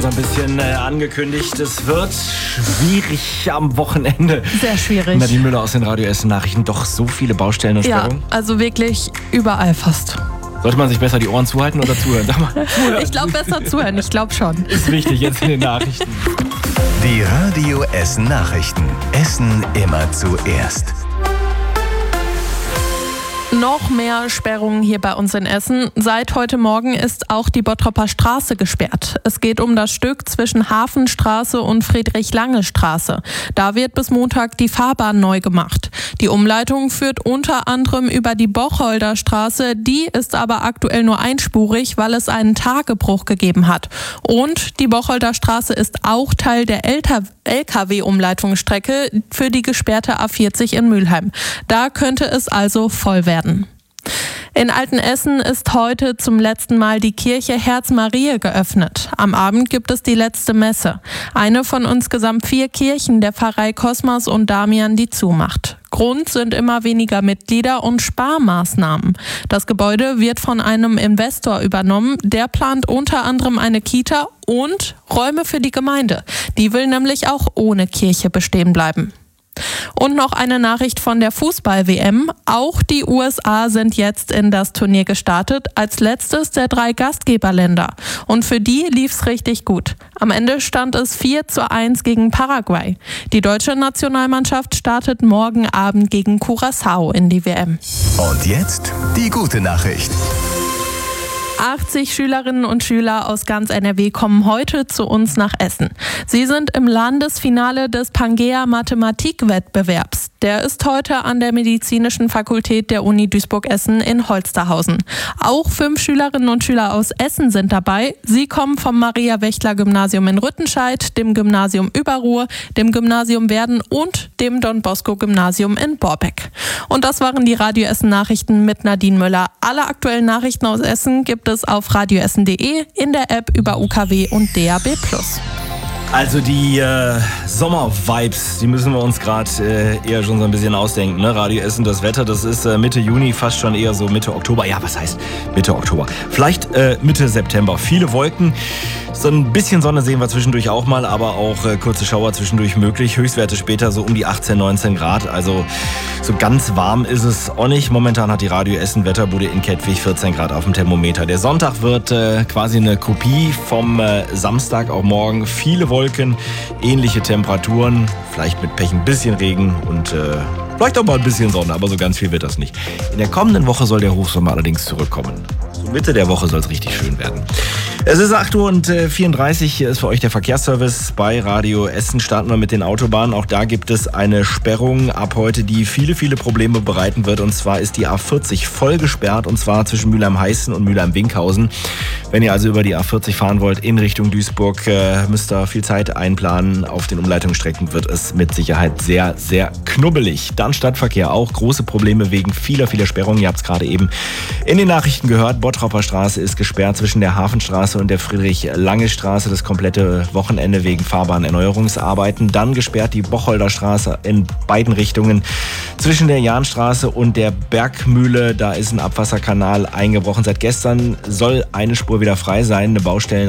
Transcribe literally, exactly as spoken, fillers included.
So ein bisschen äh, angekündigt, es wird schwierig am Wochenende. Sehr schwierig. Nadine Müller aus den Radio Essen Nachrichten, doch so viele Baustellen und Sperrungen. Ja, also wirklich überall fast. Sollte man sich besser die Ohren zuhalten oder zuhören? Sag mal, zuhören. Ich glaube besser zuhören, ich glaube schon. Ist wichtig jetzt in den Nachrichten. Die Radio Essen Nachrichten. Essen immer zuerst. Noch mehr Sperrungen hier bei uns in Essen. Seit heute Morgen ist auch die Bottroper Straße gesperrt. Es geht um das Stück zwischen Hafenstraße und Friedrich-Lange-Straße. Da wird bis Montag die Fahrbahn neu gemacht. Die Umleitung führt unter anderem über die Bocholder Straße. Die ist aber aktuell nur einspurig, weil es einen Tagebruch gegeben hat. Und die Bocholder Straße ist auch Teil der L K W-Umleitungsstrecke für die gesperrte A vierzig in Mülheim. Da könnte es also voll werden. In Altenessen ist heute zum letzten Mal die Kirche Herz Mariä geöffnet. Am Abend gibt es die letzte Messe. Eine von insgesamt vier Kirchen der Pfarrei Kosmas und Damian, die zumacht. Grund sind immer weniger Mitglieder und Sparmaßnahmen. Das Gebäude wird von einem Investor übernommen. Der plant unter anderem eine Kita und Räume für die Gemeinde. Die will nämlich auch ohne Kirche bestehen bleiben. Und noch eine Nachricht von der Fußball-W M. Auch die U S A sind jetzt in das Turnier gestartet, als letztes der drei Gastgeberländer. Und für die lief's richtig gut. Am Ende stand es vier zu eins gegen Paraguay. Die deutsche Nationalmannschaft startet morgen Abend gegen Curaçao in die W M. Und jetzt die gute Nachricht. achtzig Schülerinnen und Schüler aus ganz N R W kommen heute zu uns nach Essen. Sie sind im Landesfinale des Pangea-Mathematik-Wettbewerbs. Der ist heute an der Medizinischen Fakultät der Uni Duisburg-Essen in Holsterhausen. Auch fünf Schülerinnen und Schüler aus Essen sind dabei. Sie kommen vom Maria-Wächtler-Gymnasium in Rüttenscheid, dem Gymnasium Überruhr, dem Gymnasium Werden und dem Don-Bosco-Gymnasium in Borbeck. Und das waren die Radio Essen Nachrichten mit Nadine Müller. Alle aktuellen Nachrichten aus Essen gibt es auf radioessen punkt de, in der App über U K W und D A B plus. Also die äh, Sommer-Vibes, die müssen wir uns gerade äh, eher schon so ein bisschen ausdenken. Ne? Radio Essen, das Wetter, das ist äh, Mitte Juni, fast schon eher so Mitte Oktober. Ja, was heißt Mitte Oktober? Vielleicht äh, Mitte September. Viele Wolken, so ein bisschen Sonne sehen wir zwischendurch auch mal, aber auch äh, kurze Schauer zwischendurch möglich. Höchstwerte später so um die achtzehn, neunzehn Grad. Also so ganz warm ist es auch nicht. Momentan hat die Radio Essen Wetterbude in Kettwig vierzehn Grad auf dem Thermometer. Der Sonntag wird äh, quasi eine Kopie vom äh, Samstag, auch morgen. Viele Wolken. Wolken, ähnliche Temperaturen, vielleicht mit Pech ein bisschen Regen und äh, vielleicht auch mal ein bisschen Sonne, aber so ganz viel wird das nicht. In der kommenden Woche soll der Hochsommer allerdings zurückkommen. So Mitte der Woche soll es richtig schön werden. Es ist acht Uhr vierunddreißig, hier ist für euch der Verkehrsservice bei Radio Essen. Starten wir mit den Autobahnen. Auch da gibt es eine Sperrung ab heute, die viele, viele Probleme bereiten wird. Und zwar ist die A vierzig voll gesperrt, und zwar zwischen Mülheim-Heißen und Mülheim-Winkhausen. Wenn ihr also über die A vierzig fahren wollt in Richtung Duisburg, äh, müsst ihr viel Zeit einplanen. Auf den Umleitungsstrecken wird es mit Sicherheit sehr, sehr knubbelig. Dann Stadtverkehr, auch große Probleme wegen vieler, vieler Sperrungen. Ihr habt es gerade eben in den Nachrichten gehört. Bottroper Straße ist gesperrt zwischen der Hafenstraße und der Friedrich-Lange-Straße das komplette Wochenende wegen Fahrbahnerneuerungsarbeiten. Dann gesperrt die Bocholder Straße in beiden Richtungen zwischen der Jahnstraße und der Bergmühle. Da ist ein Abwasserkanal eingebrochen. Seit gestern soll eine Spur wieder frei sein. Eine Baustellen